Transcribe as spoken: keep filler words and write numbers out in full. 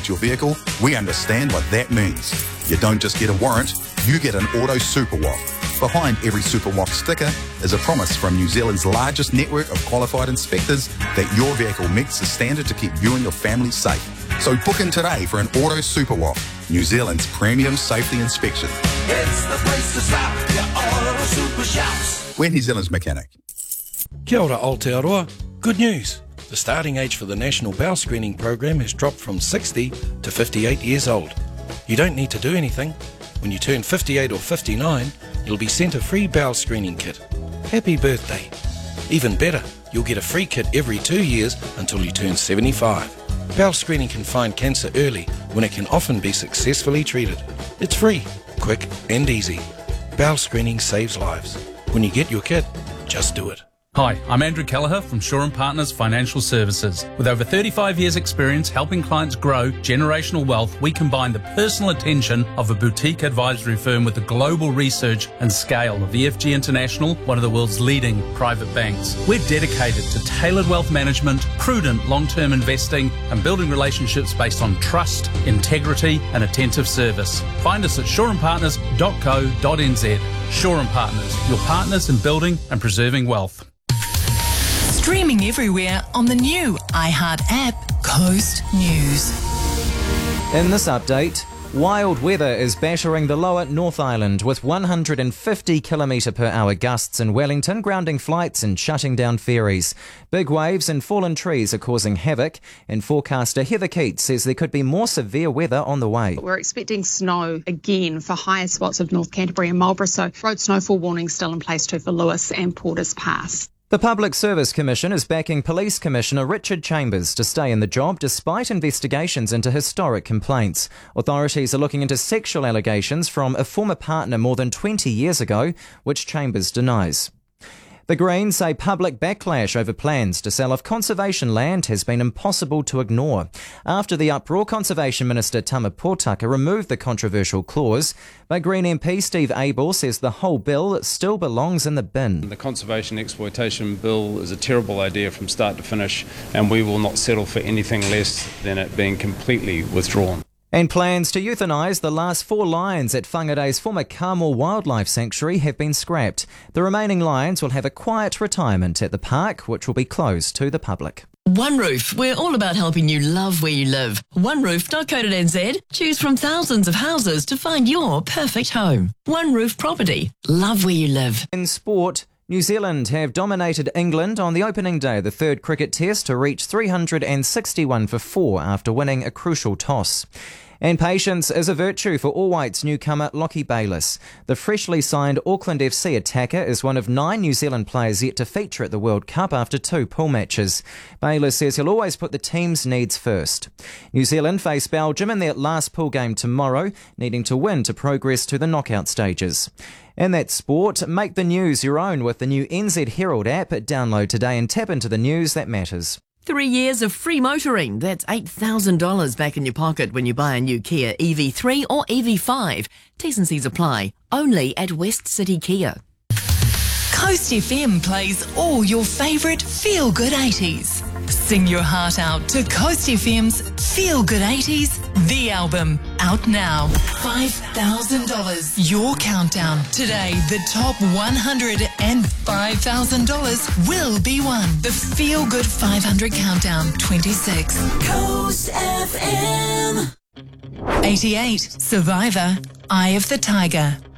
inspect your vehicle, we understand what that means. You don't just get a warrant, you get an Auto Super W A F. Behind every Super W A F sticker is a promise from New Zealand's largest network of qualified inspectors that your vehicle meets the standard to keep you and your family safe. So book in today for an Auto Super W A F, New Zealand's premium safety inspection. It's the place to stop, your Auto Super Shops. We're New Zealand's mechanic. Kia ora Aotearoa. Good news. The starting age for the National Bowel Screening Program has dropped from sixty to fifty-eight years old. You don't need to do anything. When you turn fifty-eight or fifty-nine, you'll be sent a free bowel screening kit. Happy birthday. Even better, you'll get a free kit every two years until you turn seventy-five. Bowel screening can find cancer early when it can often be successfully treated. It's free, quick and easy. Bowel screening saves lives. When you get your kit, just do it. Hi, I'm Andrew Kelleher from Shaw and Partners Financial Services. With over thirty-five years experience helping clients grow generational wealth, we combine the personal attention of a boutique advisory firm with the global research and scale of E F G International, one of the world's leading private banks. We're dedicated to tailored wealth management, prudent long-term investing, and building relationships based on trust, integrity, and attentive service. Find us at shaw and partners dot co dot n z. Shaw and Partners, your partners in building and preserving wealth. Streaming everywhere on the new iHeart app, Coast News. In this update, wild weather is battering the lower North Island with one hundred fifty kilometre per hour gusts in Wellington, grounding flights and shutting down ferries. Big waves and fallen trees are causing havoc, and forecaster Heather Keats says there could be more severe weather on the way. We're expecting snow again for higher spots of North Canterbury and Marlborough, so road snowfall warnings still in place too for Lewis and Porters Pass. The Public Service Commission is backing Police Commissioner Richard Chambers to stay in the job despite investigations into historic complaints. Authorities are looking into sexual allegations from a former partner more than twenty years ago, which Chambers denies. The Greens say public backlash over plans to sell off conservation land has been impossible to ignore. After the uproar, Conservation Minister Tama Potaka removed the controversial clause, but Green M P Steve Abel says the whole bill still belongs in the bin. The Conservation Exploitation Bill is a terrible idea from start to finish, and we will not settle for anything less than it being completely withdrawn. And plans to euthanise the last four lions at Whangarei's former Carmore Wildlife Sanctuary have been scrapped. The remaining lions will have a quiet retirement at the park, which will be closed to the public. One Roof, we're all about helping you love where you live. one roof dot co dot n z. Choose from thousands of houses to find your perfect home. One Roof Property. Love where you live. In sport, New Zealand have dominated England on the opening day of the third cricket test to reach three hundred sixty-one for four after winning a crucial toss. And patience is a virtue for All Whites newcomer Lockie Bayliss. The freshly signed Auckland F C attacker is one of nine New Zealand players yet to feature at the World Cup after two pool matches. Bayliss says he'll always put the team's needs first. New Zealand face Belgium in their last pool game tomorrow, needing to win to progress to the knockout stages. In that sport, make the news your own with the new N Z Herald app. Download today and tap into the news that matters. Three years of free motoring. That's eight thousand dollars back in your pocket when you buy a new Kia E V three or E V five. T's and C's apply. Only at West City Kia. Coast F M plays all your favourite feel-good eighties. Sing your heart out to Coast F M's Feel Good eighties, the album, out now. five thousand dollars. Your countdown. Today, the top one hundred and five thousand dollars will be won. The Feel Good five hundred Countdown twenty-six. Coast F M. eighty-eight. Survivor, Eye of the Tiger.